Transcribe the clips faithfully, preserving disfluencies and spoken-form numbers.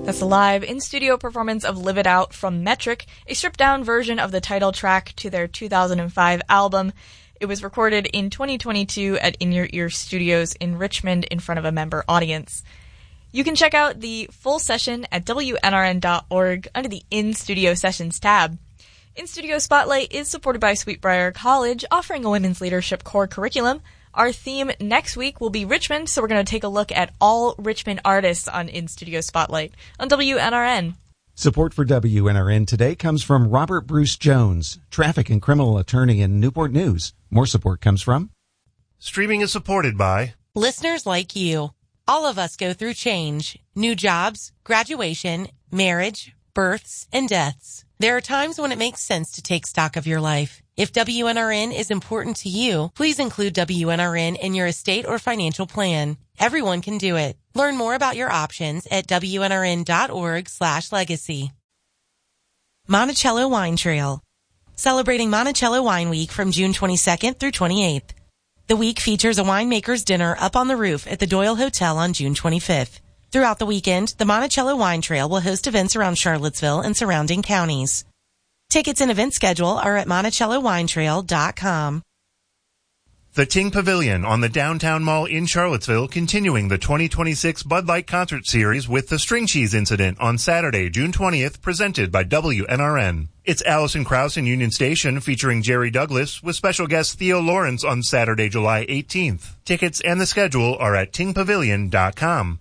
That's a live in-studio performance of Live It Out from Metric, a stripped-down version of the title track to their two thousand five album. It was recorded in twenty twenty-two at In Your Ear Studios in Richmond in front of a member audience. You can check out the full session at W N R N dot org under the In-Studio Sessions tab. In-Studio Spotlight is supported by Sweetbriar College, offering a women's leadership core curriculum. Our theme next week will be Richmond, so we're going to take a look at all Richmond artists on In-Studio Spotlight on W N R N. Support for W N R N today comes from Robert Bruce Jones, traffic and criminal attorney in Newport News. More support comes from... Streaming is supported by... listeners like you. All of us go through change, new jobs, graduation, marriage, births, and deaths. There are times when it makes sense to take stock of your life. If W N R N is important to you, please include W N R N in your estate or financial plan. Everyone can do it. Learn more about your options at W N R N dot org slash legacy. Monticello Wine Trail. Celebrating Monticello Wine Week from June twenty-second through twenty-eighth. The week features a winemaker's dinner up on the roof at the Doyle Hotel on June twenty-fifth. Throughout the weekend, the Monticello Wine Trail will host events around Charlottesville and surrounding counties. Tickets and event schedule are at Monticello Wine Trail dot com. The Ting Pavilion on the Downtown Mall in Charlottesville, continuing the twenty twenty-six Bud Light Concert Series with the String Cheese Incident on Saturday, June twentieth, presented by W N R N. It's Allison Krauss in Union Station featuring Jerry Douglas with special guest Theo Lawrence on Saturday, July eighteenth. Tickets and the schedule are at ting pavilion dot com.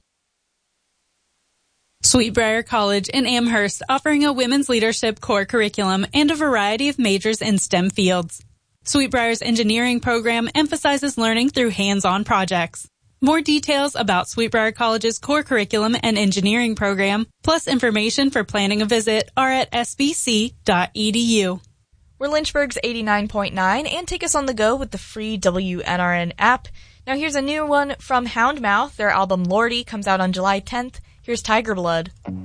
Sweetbriar College in Amherst, offering a women's leadership core curriculum and a variety of majors in STEM fields. Sweetbriar's engineering program emphasizes learning through hands-on projects. More details about Sweetbriar College's core curriculum and engineering program, plus information for planning a visit, are at s b c dot e d u. We're Lynchburg's eighty-nine point nine, and take us on the go with the free W N R N app. Now here's a new one from Houndmouth. Their album Lordy comes out on July tenth. Here's Tiger Blood.